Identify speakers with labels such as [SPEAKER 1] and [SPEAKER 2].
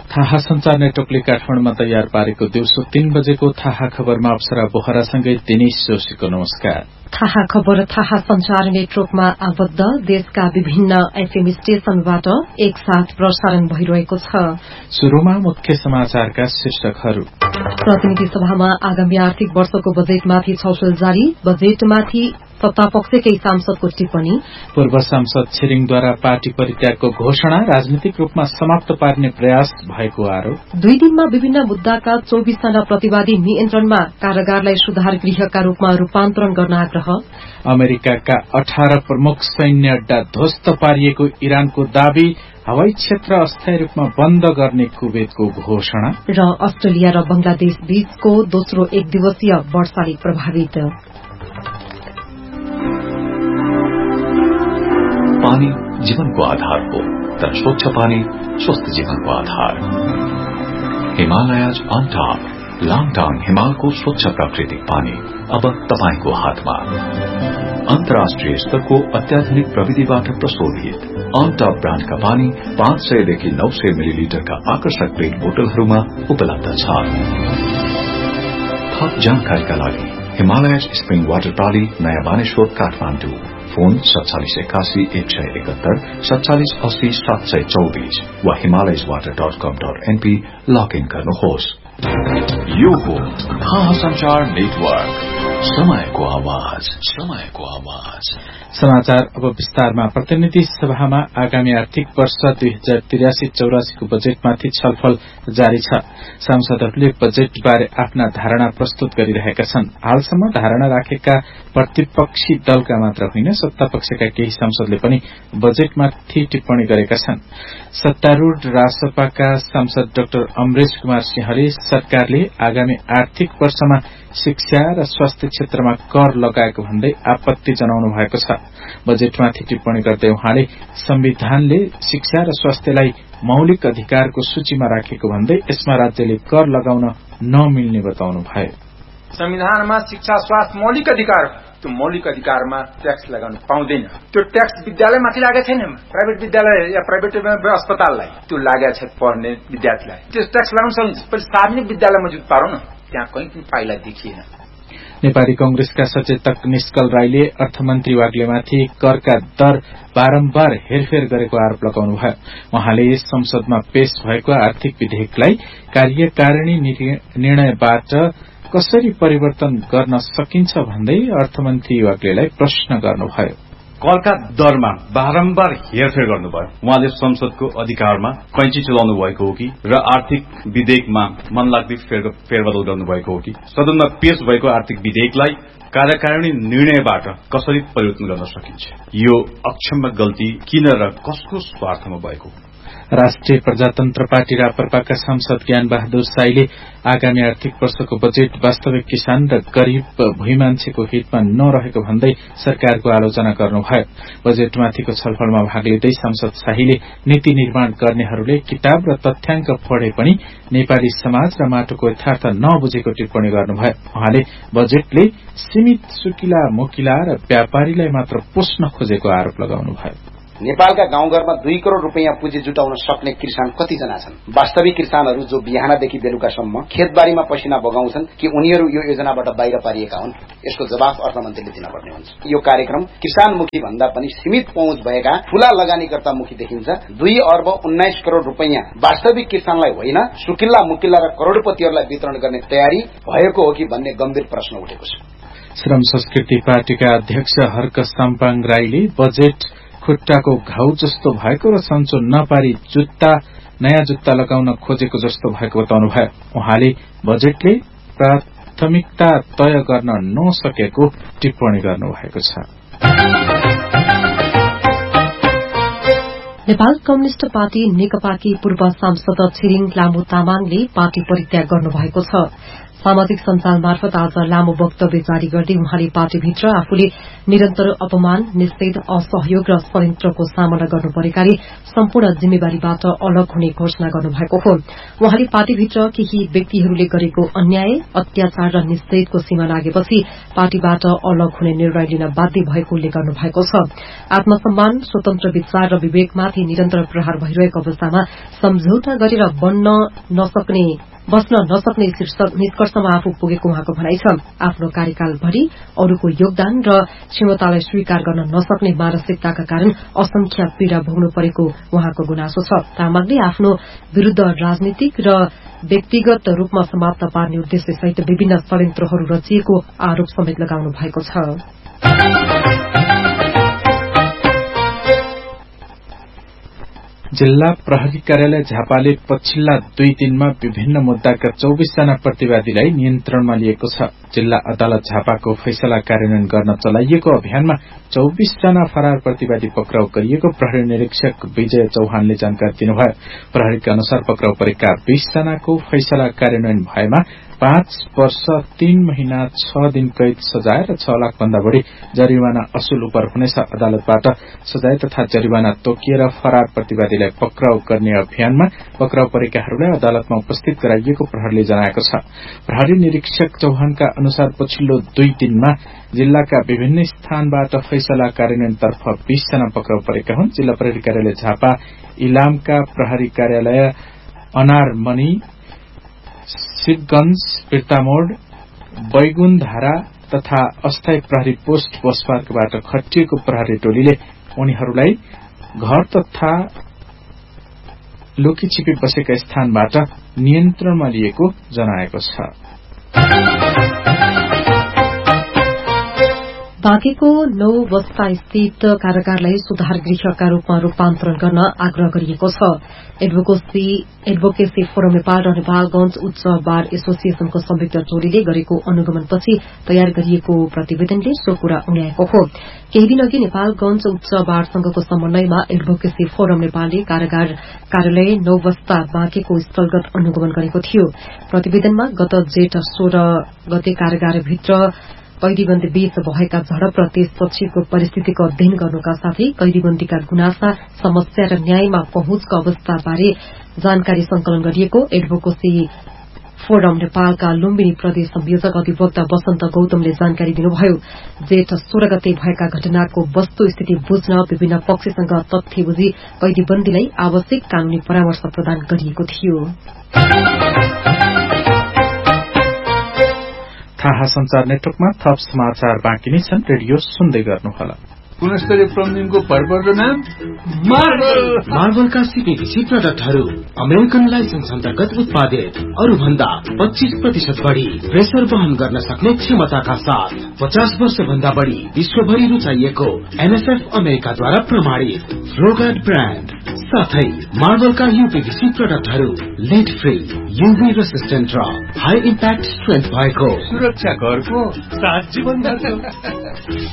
[SPEAKER 1] थाहा संचार नेटवर्कले काठमाडौँमा तयार पारेको दिउँसो 3 बजेको थाहा खबरमा अप्सरा बोहरासँगै दिनेश जोशीको नमस्कार।
[SPEAKER 2] थाहा खबर थाहा संचार नेटवर्कमा आबद्ध देशका विभिन्न एफएम स्टेशनबाट एकसाथ प्रसारण भइरहेको छ।
[SPEAKER 1] शुरूमा मुख्य समाचारका शीर्षकहरू।
[SPEAKER 2] प्रतिनिधि सभामा आगामी आर्थिक वर्षको बजेटमाथि छलफल जारी। बजेटमाथि सत्तापक्षकै सांसदको टिप्पणी।
[SPEAKER 1] पूर्व सांसद छिरिङद्वारा पार्टी परित्यागको घोषणा राजनीतिक रूपमा समाप्त पार्ने प्रयास भएको आरोप।
[SPEAKER 2] 2 दिनमा विभिन्न मुद्दाका 24 जना प्रतिवादी नियन्त्रणमा, कारागारलाई सुधार गृहका रूपमा रूपान्तरण गर्न आग्रह।
[SPEAKER 1] अमेरिकाका 18 प्रमुख सैन्य अड्डा ध्वस्त पारिएको इरानको दावी। हवाई क्षेत्र अस्थायी रूपमा बन्द गर्ने कुवेतको घोषणा।
[SPEAKER 2] र अस्ट्रेलिया र बंगलादेश बीचको दोस्रो एक दिवसीय वर्षाले प्रभावित।
[SPEAKER 3] पानी जीवनको आधार हो, तर स्वच्छ पानी स्वस्थ जीवनको आधार। हिमालयज अन टप लाङटाङ हिमालको स्वच्छ प्राकृतिक पानी अब तपाईको हातमा। अन्तर्राष्ट्रिय स्तरको अत्याधुनिक प्रविधिबाट प्रशोधित अन टप ब्रान्डका पानी 500 देखि 900 मिलिलिटरका आकर्षक रेट बोतलहरूमा उपलब्ध छ। थप जानकारीका लागि हिमालयज स्प्रिङ वाटर प्रणाली नयाँ बानेश्वर काठमाडौँ। फोन 4781 171 4780 724 वा himalayaswater.com.np लगइन गर्नुहोस्। यो हो थाहा संचार नेटवर्क, समयको आवाज, समयको आवाज।
[SPEAKER 1] समाचार अब विस्तारमा। प्रतिनिधि सभामा आगामी आर्थिक वर्ष 2083-84 को बजेटमाथि छलफल जारी छ। सांसदहरूले बजेटबारे आफ्ना धारणा प्रस्तुत गरिरहेका छन्। हालसम्म धारणा राखेका प्रतिपक्षी दलका मात्र होइन, सत्तापक्षका केही सांसदले पनि बजेटमाथि टिप्पणी गरेका छन्। सत्तारूढ़ रासपाका सांसद डाक्टर अमरेश कुमार सिंहले सरकारले आगामी आर्थिक वर्षमा शिक्षा र स्वास्थ्य क्षेत्रमा कर लगाएको भन्दै आपत्ति जनाउनु भएको छ। बजेटमाथि टिप्पणी गर्दै उहाँले संविधानले शिक्षा र स्वास्थ्यलाई मौलिक अधिकारको सूचीमा राखेको भन्दै यसमा राज्यले कर लगाउन नमिल्ने बताउनु भयो।
[SPEAKER 4] संविधानमा शिक्षा स्वास्थ्य मौलिक अधिकार, त्यो मौलिक अधिकारमा ट्याक्स लगाउन पाउँदैन। त्यो ट्याक्स विद्यालयमाथि लागेको छैन, प्राइभेट विद्यालय या प्राइभेट अस्पताललाई त्यो लागेको छ पढ्ने विद्यार्थीलाई। त्यो ट्याक्स लगाउन सकिन्छ। सार्वजनिक विद्यालयमा जुट पारौँ न, त्यहाँ कहीँ पनि पाइला देखिएन।
[SPEAKER 1] नेपाली कंग्रेसका सचेतक निष्कल राईले अर्थमन्त्री वाग्लेमाथि करका दर बारम्बार हेरफेर गरेको आरोप लगाउनु भयो। उहाँले संसदमा पेश भएको आर्थिक विधेयकलाई कार्यकारिणी निर्णयबाट कसरी परिवर्तन गर्न सकिन्छ भन्दै अर्थमन्त्री वाग्लेलाई प्रश्न गर्नुभयो।
[SPEAKER 5] करका दरमा बारम्बार हेरफेर गर्नुभयो। उहाँले संसदको अधिकारमा कैंची चलाउनु भएको हो कि र आर्थिक विधेयकमा मनलाग्दी फेरबदल गर्नुभएको हो कि सदनमा पेश भएको आर्थिक विधेयकलाई कार्यकारिणी निर्णयबाट कसरी परिवर्तन गर्न सकिन्छ? यो अक्षम्य गल्ती किन र कसको स्वार्थमा भएको?
[SPEAKER 1] राष्ट्रिय प्रजातन्त्र पार्टी राप्रपाका सांसद ज्ञान बहादुर साईले आगामी आर्थिक वर्षको बजेट वास्तविक किसान र गरीब भूमि मान्छेको हितमा नरहेको भन्दै सरकारको आलोचना गर्नुभयो। बजेटमाथिको छलफलमा भाग लिँदै सांसद शाहीले नीति निर्माण गर्नेहरूले किताब र तथ्याङ्क पढे पनि नेपाली समाज र माटोको यथार्थ नबुझेको टिप्पणी गर्नुभयो। उहाँले बजेटले सीमित सुकिला मुकिला र व्यापारीलाई मात्र पोस्न खोजेको आरोप लगाउनुभयो।
[SPEAKER 6] नेपालका गाउँघरमा 2 करोड़ रुपैयाँ पुँजी जुटाउन सक्ने किसान कतिजना छन्? वास्तविक किसानहरू जो बिहानदेखि बेलुकासम्म खेतबारीमा पसिना बगाउँछन् कि उनीहरू यो योजनाबाट बाहिर पारिएका हुन्? यसको जवाफ अर्थमन्त्रीले दिनुपर्ने हुन्छ। यो कार्यक्रम किसानमुखी भन्दा पनि सीमित पहुँच भएका ठूला लगानीकर्तामुखी देखिन्छ। 2 अर्ब 19 करोड़ रुपैयाँ वास्तविक किसानलाई होइन, सुकिल्ला मुकिल्ला र करोड़पतिहरूलाई वितरण गर्ने तयारी भएको हो कि भन्ने गम्भीर प्रश्न उठेको छ।
[SPEAKER 1] श्रम संस्कृति पार्टीका अध्यक्ष हर्क साम्पाङ राईले बजेट खुट्टाको घाउ जस्तो भएको र सन्चो नपारी नयाँ जुत्ता लगाउन खोजेको जस्तो भएको बताउनुभयो। उहाँले बजेटले प्राथमिकता तय गर्न नसकेको टिप्पणी गर्नुभएको छ।
[SPEAKER 2] नेपाल कम्युनिष्ट पार्टी नेकपाकी पूर्व सांसद छिरिङ लामु तामाङले पार्टी परित्याग गर्नुभएको छ। सामाजिक सञ्जाल मार्फत आज लामो वक्तव्य जारी गर्दै उहाँले पार्टीभित्र आफूले निरन्तर अपमान, निषेध, असहयोग र षड्यन्त्रको सामना गर्नु परेकाले सम्पूर्ण जिम्मेवारीबाट अलग हुने घोषणा गर्नुभएको हो। उहाँले पार्टीभित्र केही व्यक्तिहरूले गरेको अन्याय, अत्याचार र निषेधको सीमा लागेपछि पार्टीबाट अलग हुने निर्णय लिन बाध्य भएको उल्लेख गर्नुभएको छ। आत्मसम्मान, स्वतन्त्र विचार र विवेकमाथि निरन्तर प्रहार भइरहेको अवस्थामा सम्झौता गरेर बस्न नसक्ने निष्कर्षमा आफू पुगेको उहाँको भनाइ छ। आफ्नो कार्यकालभरि अरूको योगदान र क्षमतालाई स्वीकार गर्न नसक्ने मानसिकताका कारण असंख्य पीड़ा भोग्नु परेको उहाँको गुनासो छ। तामाङले आफ्नो विरूद्ध राजनीतिक र व्यक्तिगत रूपमा समाप्त पार्ने उद्देश्यसहित विभिन्न षड्यन्त्रहरू रचिएको आरोप समेत लगाउनु भएको छ।
[SPEAKER 1] जिल्ला प्रहरी कार्यालय झापाले पछिल्ला 2 दिनमा विभिन्न मुद्दाका 24 जना प्रतिवादीलाई नियन्त्रणमा लिएको छ। जिल्ला अदालत झापाको फैसला कार्यान्वयन गर्न चलाइएको अभियानमा 24 जना फरार प्रतिवादी पक्राउ गरिएको प्रहरी निरीक्षक विजय चौहानले जानकारी दिनुभयो। प्रहरीका अनुसार पक्राउ परेका 20 जनाको फैसला कार्यान्वयन भएमा 5 वर्ष 3 महिना 6 दिन कैद सजाय र 6 लाख भन्दा बढ़ी जरिवाना असुल उपर हुनेछ। अदालतबाट सजाय तथा जरिवाना तोकिएर फरार प्रतिवादीलाई पक्राउ गर्ने अभियानमा पक्राउ परेकाहरूलाई अदालतमा उपस्थित गराइएको प्रहरीले जनाएको छ। प्रहरी निरीक्षक चौहानका अनुसार पछिल्लो 2 दिनमा जिल्लाका विभिन्न स्थानबाट फैसला कार्यान्वयनतर्फ 20 जना पक्राउ परेका हुन्। जिल्ला प्रहरी कार्यालय झापा, इलामका प्रहरी कार्यालय अनारमनी, शिवगंज, बिर्तामोड, बैगुनधारा तथा अस्थायी प्रहरी पोस्ट बसपार्कबाट खटिएको प्रहरी टोलीले उनीहरूलाई घर तथा लुकीछिपी बसेका स्थानबाट नियन्त्रणमा लिएको जनाएको छ।
[SPEAKER 2] बाँकेको 9 बस्ता स्थित कारागारलाई सुधार गृहका रूपमा रूपान्तरण गर्न आग्रह गरिएको छ। एडभोकेसी फोरम नेपाल र नेपालगंज उच्च बार एसोसिएशनको संयुक्त टोलीले गरेको अनुगमनपछि तयार गरिएको प्रतिवेदनले सो कुरा उन्याएको हो। केही दिन अघि नेपालगंज उच्च बारसँगको समन्वयमा एडभोकेसी फोरम नेपालले कारागार कार्यालय 9 बस्ता बाँकेको स्थलगत अनुगमन गरेको थियो। प्रतिवेदनमा गत जेठ 16 गते कारागारभित्र कैदीबन्दी बीच भएका झडप र त्यसपछिको परिस्थितिको अध्ययन गर्नुका साथै कैदीबन्दीका गुनासा, समस्या र न्यायमा पहुँचको अवस्थाबारे जानकारी संकलन गरिएको एडभोकेसी फोरम नेपालका लुम्बिनी प्रदेश संयोजक अधिवक्ता वसन्त गौतमले जानकारी दिनुभयो। जेठ 16 गते भएका घटनाको वस्तुस्थिति बुझ्न विभिन्न पक्षसँग तथ्य बुझी कैदीबन्दीलाई आवश्यक कानूनी परामर्श प्रदान गरिएको थियो।
[SPEAKER 1] थाहा संचार नेटवर्कमा थप समाचार बाँकी नै छन्। रेडियो सुन्दै गर्नुहोला।
[SPEAKER 7] गुणस्तरीय प्लम्बिङको भरपर्दो नाम मार्बलका सीपीभीसी प्रडक्टहरू अमेरिकन लाइसेन्स अन्तर्गत उत्पादित, अरू भन्दा 25% बढ़ी प्रेसर वहन गर्न सक्ने क्षमताका साथ 50 वर्ष भन्दा बढ़ी विश्वभरि रुचाइएको एनएसएफ अमेरिकाद्वारा प्रमाणित फ्लोगार्ड ब्रान्ड साथै मार्बलका यूपीभीसी प्रडक्टहरू लेड फ्री, यूवी रेसिस्टेन्ट र हाई इम्प्याक्ट स्ट्रेन्थ भएको सुरक्षा घरको साथ जीवन